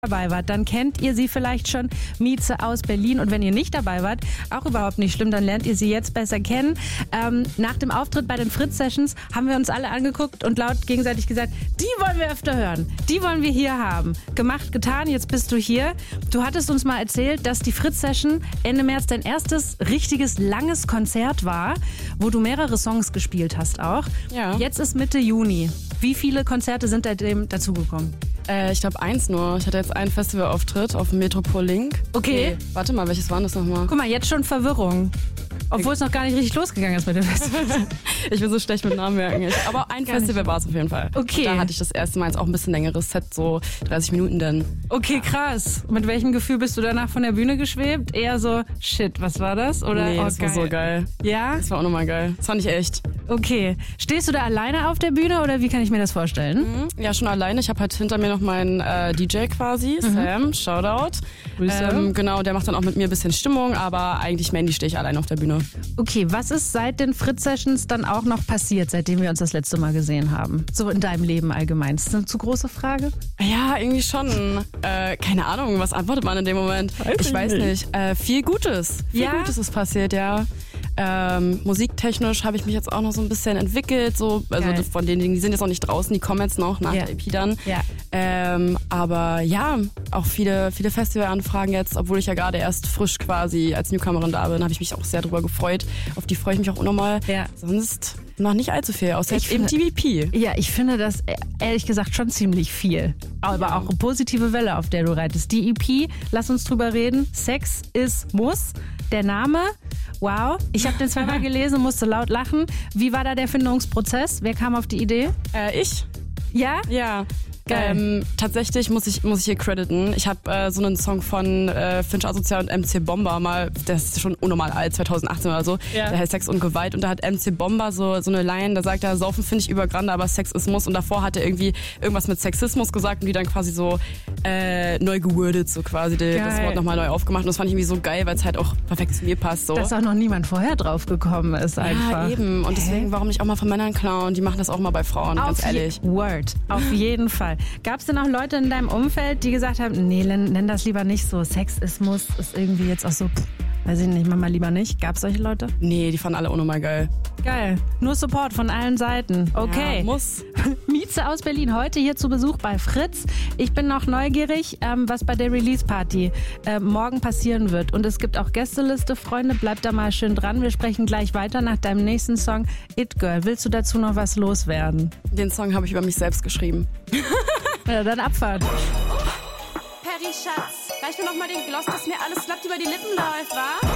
dabei wart, dann kennt ihr sie vielleicht schon, Mieze aus Berlin. Und wenn ihr nicht dabei wart, auch überhaupt nicht schlimm, dann lernt ihr sie jetzt besser kennen. Nach dem Auftritt bei den Fritz-Sessions haben wir uns alle angeguckt und laut gegenseitig gesagt, die wollen wir öfter hören, die wollen wir hier haben. Gemacht, getan, jetzt bist du hier. Du hattest uns mal erzählt, dass die Fritz-Session Ende März dein erstes richtiges, langes Konzert war, wo du mehrere Songs gespielt hast auch. Ja. Jetzt ist Mitte Juni. Wie viele Konzerte sind seitdem dazugekommen? Ich glaube 1 nur. Ich hatte jetzt einen Festivalauftritt auf dem Metropol Link. Okay. Warte mal, welches war das nochmal? Guck mal, jetzt schon Verwirrung. Obwohl es noch gar nicht richtig losgegangen ist mit dem Festival. Ich bin so schlecht mit Namen merken. Aber ein Festival war es auf jeden Fall. Okay. Da hatte ich das erste Mal jetzt auch ein bisschen längeres Set, so 30 Minuten denn. Okay, krass. Mit welchem Gefühl bist du danach von der Bühne geschwebt? Eher so, shit, was war das? Oder, Nee, das war so geil. Ja? Das war auch nochmal geil. Das fand ich echt. Okay. Stehst du da alleine auf der Bühne oder wie kann ich mir das vorstellen? Ja, schon alleine. Ich habe halt hinter mir noch meinen DJ quasi, Sam, Shoutout. Grüße. Genau, der macht dann auch mit mir ein bisschen Stimmung, aber eigentlich mainly stehe ich alleine auf der Bühne. Okay, was ist seit den Fritz-Sessions dann auch noch passiert, seitdem wir uns das letzte Mal gesehen haben? So in deinem Leben allgemein. Ist das eine zu große Frage? Ja, irgendwie schon. Keine Ahnung, was antwortet man in dem Moment? Ich weiß nicht. Viel Gutes. Viel Gutes ist passiert, ja. Musiktechnisch habe ich mich jetzt auch noch so ein bisschen entwickelt. So, also Geil. von denen, die sind jetzt noch nicht draußen, die kommen jetzt noch nach der EP dann. Ja. Aber ja, auch viele Festivalanfragen jetzt, obwohl ich ja gerade erst frisch quasi als Newcomerin da bin, habe ich mich auch sehr drüber gefreut. Auf die freue ich mich auch unnormal. Ja. Sonst noch nicht allzu viel, außer Ich jetzt eben die EP. Ja, ich finde das ehrlich gesagt schon ziemlich viel. Aber auch eine positive Welle, auf der du reitest. Die EP, lass uns drüber reden. Sex ist Muss. Der Name, wow. Ich habe den zweimal gelesen, musste laut lachen. Wie war da der Findungsprozess? Wer kam auf die Idee? Ich? Ja? Ja. Geil. Tatsächlich muss ich hier crediten. Ich habe so einen Song von Finch Asozial und MC Bomber mal, der ist schon unnormal alt, 2018 oder so. Ja. Der heißt Sex und Gewalt und da hat MC Bomber so eine Line, da sagt er, Saufen finde ich übergrande, aber Sexismus und davor hat er irgendwie irgendwas mit Sexismus gesagt und die dann quasi so neu gewordet, so quasi das Wort nochmal neu aufgemacht und das fand ich irgendwie so geil, weil es halt auch perfekt zu mir passt. So. Dass auch noch niemand vorher drauf gekommen ist einfach. Ja, eben. Und deswegen, warum nicht auch mal von Männern klauen? Die machen das auch mal bei Frauen, ganz ehrlich. Word, auf jeden Fall. Gab es denn auch Leute in deinem Umfeld, die gesagt haben, nee, nenn das lieber nicht so, Sexismus ist irgendwie jetzt auch so, weiß ich nicht, Mama lieber nicht. Gab es solche Leute? Nee, die fanden alle unnormal geil. Geil, nur Support von allen Seiten. Okay. Ja, muss. Mieze aus Berlin, heute hier zu Besuch bei Fritz. Ich bin noch neugierig, was bei der Release-Party morgen passieren wird. Und es gibt auch Gästeliste, Freunde, bleibt da mal schön dran. Wir sprechen gleich weiter nach deinem nächsten Song, It Girl. Willst du dazu noch was loswerden? Den Song habe ich über mich selbst geschrieben. Ja, dann Abfahrt. Perry, Schatz, reicht mir noch mal den Gloss, dass mir alles glatt über die Lippen läuft, wa?